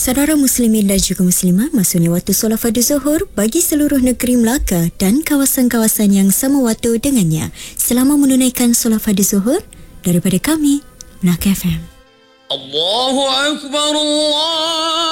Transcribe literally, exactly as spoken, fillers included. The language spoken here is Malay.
Saudara muslimin dan juga muslimat, maksudnya waktu solat fardu Zuhur bagi seluruh negeri Melaka dan kawasan-kawasan yang sama waktu dengannya. Selamat menunaikan solat fardu Zuhur daripada kami, Melaka F M. Allahu Akbar, Allah.